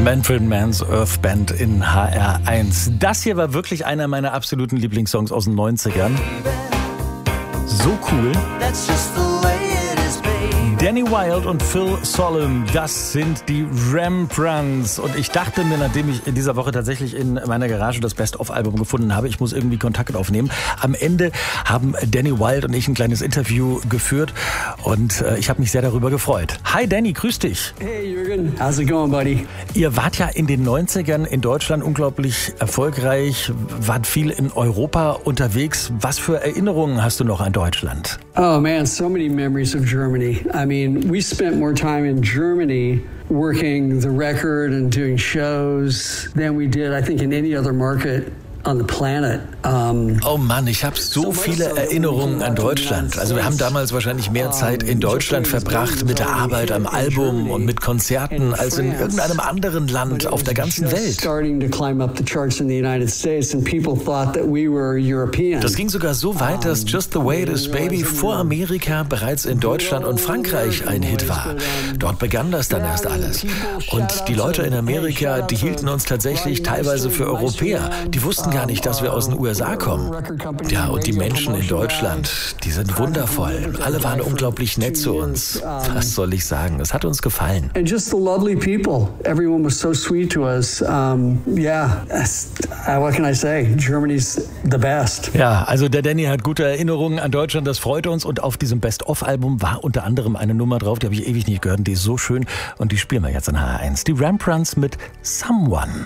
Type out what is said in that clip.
Manfred Mann's Earth Band in HR1. Das hier war wirklich einer meiner absoluten Lieblingssongs aus den 90ern. So cool. Danny Wilde und Phil Solemn, das sind die Rembrandts. Und ich dachte mir, nachdem ich in dieser Woche tatsächlich in meiner Garage das Best-of-Album gefunden habe, ich muss irgendwie Kontakt aufnehmen. Am Ende haben Danny Wilde und ich ein kleines Interview geführt und ich habe mich sehr darüber gefreut. Hi Danny, grüß dich. Hey Jürgen, how's it going, buddy? Ihr wart ja in den 90ern in Deutschland unglaublich erfolgreich, wart viel in Europa unterwegs. Was für Erinnerungen hast du noch an Deutschland? Oh man, so many memories of Germany. I mean, we spent more time in Germany working the record and doing shows than we did, I think, in any other market on the planet. Oh Mann, ich habe so viele Erinnerungen an Deutschland. Also wir haben damals wahrscheinlich mehr Zeit in Deutschland verbracht mit der Arbeit am Album und mit Konzerten als in irgendeinem anderen Land auf der ganzen Welt. Das ging sogar so weit, dass Just the Way It Is Baby vor Amerika bereits in Deutschland und Frankreich ein Hit war. Dort begann das dann erst alles. Und die Leute in Amerika, die hielten uns tatsächlich teilweise für Europäer. Die wussten gar nicht, dass wir aus den USA kommen. Ja, und die Menschen in Deutschland, die sind wundervoll. Alle waren unglaublich nett zu uns. Was soll ich sagen? Es hat uns gefallen. And just the lovely people. Everyone was so sweet to us. What can I say? Germany's the best. Ja, also der Danny hat gute Erinnerungen an Deutschland. Das freut uns. Und auf diesem Best-of-Album war unter anderem eine Nummer drauf, die habe ich ewig nicht gehört. Und die ist so schön. Und die spielen wir jetzt in HR1. Die Rembrandts mit Someone.